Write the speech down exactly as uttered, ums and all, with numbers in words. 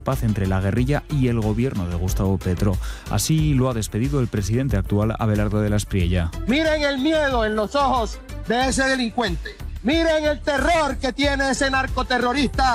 paz entre la guerrilla y el gobierno de Gustavo Petro. Así lo ha despedido el presidente actual, Abelardo de la Espriella. Miren el miedo en los ojos de ese delincuente. Miren el terror que tiene ese narcoterrorista